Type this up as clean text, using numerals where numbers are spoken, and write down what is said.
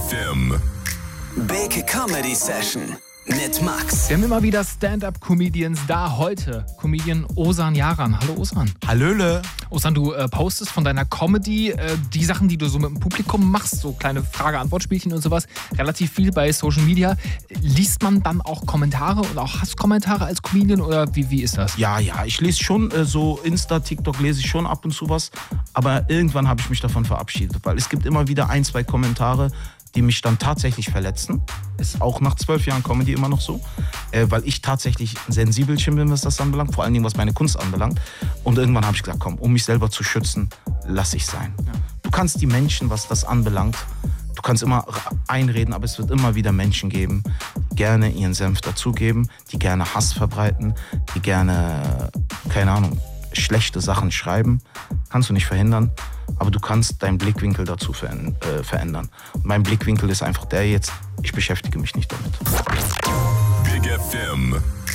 FM. Big Comedy Session mit Max. Wir haben immer wieder Stand-Up-Comedians da. Heute Comedian Ozan Yaran. Hallo Ozan. Hallöle. Ozan, du postest von deiner Comedy die Sachen, die du so mit dem Publikum machst, so kleine Frage-Antwort-Spielchen und sowas, relativ viel bei Social Media. Liest man dann auch Kommentare und auch Hasskommentare als Comedian oder wie ist das? Ja, ich lese schon so Insta, TikTok lese ich schon ab und zu was, aber irgendwann habe ich mich davon verabschiedet, weil es gibt immer wieder 1, 2 Kommentare, die mich dann tatsächlich verletzen. Ist auch nach 12 Jahren Comedy immer noch so, weil ich tatsächlich ein Sensibelchen bin, was das anbelangt, vor allen Dingen, was meine Kunst anbelangt. Und irgendwann habe ich gesagt, komm, um mich selber zu schützen, lass ich sein. Ja. Du kannst die Menschen, was das anbelangt, du kannst immer einreden, aber es wird immer wieder Menschen geben, die gerne ihren Senf dazugeben, die gerne Hass verbreiten, die gerne, keine Ahnung, schlechte Sachen schreiben. Kannst du nicht verhindern, aber du kannst deinen Blickwinkel dazu verändern. Und mein Blickwinkel ist einfach der jetzt, ich beschäftige mich nicht damit. Big FM.